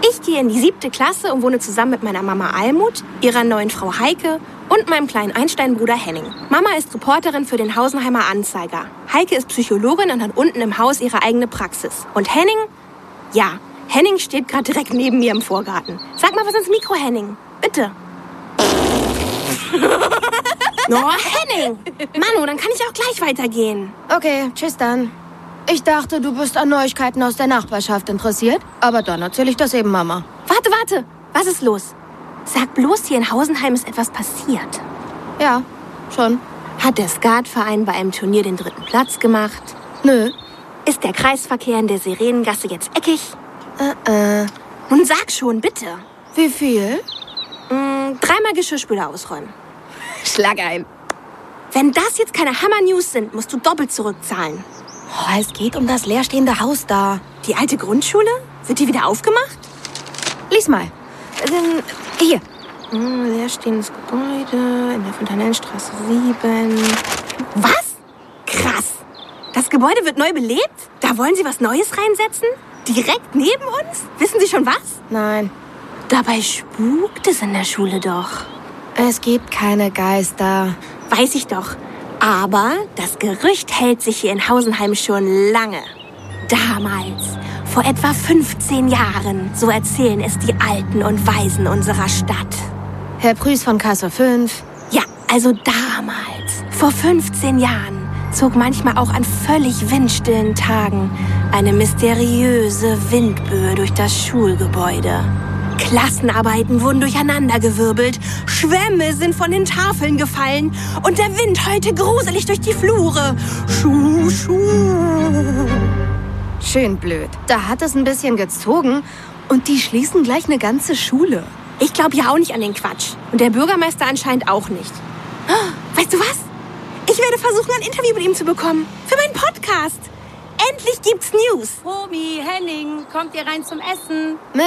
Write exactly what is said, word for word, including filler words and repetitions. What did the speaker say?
Ich gehe in die siebte Klasse und wohne zusammen mit meiner Mama Almut, ihrer neuen Frau Heike und meinem kleinen Einstein-Bruder Henning. Mama ist Reporterin für den Hausenheimer Anzeiger. Heike ist Psychologin und hat unten im Haus ihre eigene Praxis. Und Henning? Ja, Henning steht gerade direkt neben mir im Vorgarten. Sag mal was ins Mikro, Henning. Bitte. Oh, Henning! Manu, dann kann ich auch gleich weitergehen. Okay, tschüss dann. Ich dachte, du bist an Neuigkeiten aus der Nachbarschaft interessiert, aber dann erzähle ich das eben Mama. Warte, warte. Was ist los? Sag bloß, hier in Hausenheim ist etwas passiert. Ja, schon. Hat der Skatverein bei einem Turnier den dritten Platz gemacht? Nö. Ist der Kreisverkehr in der Sirenengasse jetzt eckig? Äh, äh. Nun sag schon, bitte. Wie viel? Hm, dreimal Geschirrspüler ausräumen. Schlag ein. Wenn das jetzt keine Hammer-News sind, musst du doppelt zurückzahlen. Oh, es geht um das leerstehende Haus da. Die alte Grundschule? Wird die wieder aufgemacht? Lies mal. Ähm, hier. Hm, leerstehendes Gebäude in der Fontanellenstraße sieben. Was? Krass. Das Gebäude wird neu belebt? Da wollen Sie was Neues reinsetzen? Direkt neben uns? Wissen Sie schon was? Nein. Dabei spukt es in der Schule doch. Es gibt keine Geister. Weiß ich doch. Aber das Gerücht hält sich hier in Hausenheim schon lange. Damals, vor etwa fünfzehn Jahren, so erzählen es die Alten und Weisen unserer Stadt. Herr Prüß von Kasse fünf. Ja, also damals, vor fünfzehn Jahren, zog manchmal auch an völlig windstillen Tagen eine mysteriöse Windböe durch das Schulgebäude. Klassenarbeiten wurden durcheinandergewirbelt, Schwämme sind von den Tafeln gefallen und der Wind heulte gruselig durch die Flure. Schuh, schuh. Schön blöd. Da hat es ein bisschen gezogen und die schließen gleich eine ganze Schule. Ich glaube ja auch nicht an den Quatsch. Und der Bürgermeister anscheinend auch nicht. Weißt du was? Ich werde versuchen, ein Interview mit ihm zu bekommen. Für meinen Podcast. Endlich gibt's News. Tobi, Henning, kommt ihr rein zum Essen?